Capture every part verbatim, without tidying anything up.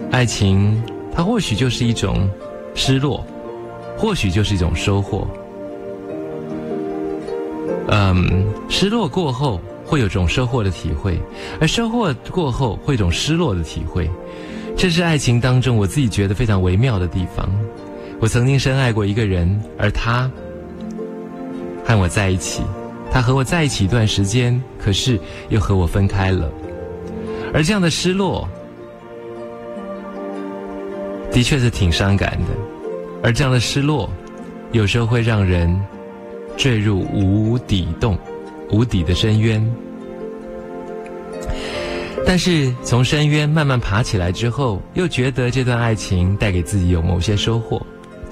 爱情它或许就是一种失落，或许就是一种收获。嗯，失落过后会有种收获的体会，而收获过后会有种失落的体会。这是爱情当中我自己觉得非常微妙的地方。我曾经深爱过一个人，而他和我在一起，他和我在一起一段时间，可是又和我分开了。而这样的失落的确是挺伤感的，而这样的失落有时候会让人坠入无底洞，无底的深渊。但是从深渊慢慢爬起来之后，又觉得这段爱情带给自己有某些收获。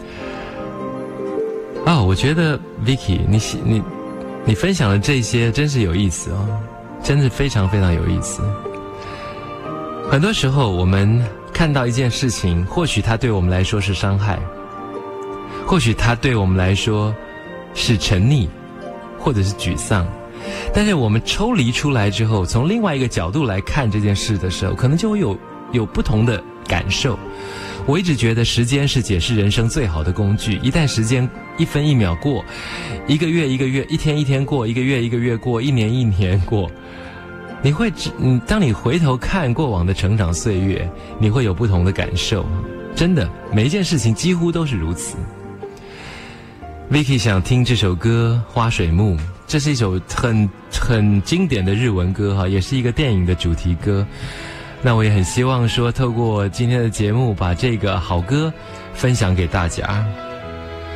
哦，我觉得 Vicky 你你你分享的这些真是有意思哦，真是非常非常有意思。很多时候我们看到一件事情，或许它对我们来说是伤害，或许它对我们来说是沉溺，或者是沮丧，但是我们抽离出来之后，从另外一个角度来看这件事的时候，可能就会有有不同的感受。我一直觉得时间是解释人生最好的工具，一旦时间一分一秒过，一个月一个月，一天一天过，一个月一个月过，一年一年过，你会嗯，当你回头看过往的成长岁月，你会有不同的感受。真的，每一件事情几乎都是如此。Vicky 想听这首歌《花水木》，这是一首很很经典的日文歌哈，也是一个电影的主题歌。那我也很希望说，透过今天的节目，把这个好歌分享给大家。